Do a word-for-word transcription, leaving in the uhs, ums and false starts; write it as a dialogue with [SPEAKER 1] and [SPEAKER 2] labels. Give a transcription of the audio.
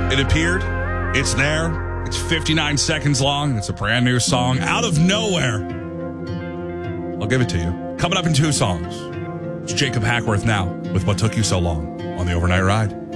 [SPEAKER 1] It appeared. It's there. It's fifty-nine seconds long. It's a brand new song out of nowhere. I'll give it to you. Coming up in two songs. It's Jacob Hackworth now with What Took You So Long on the Overnight Ride.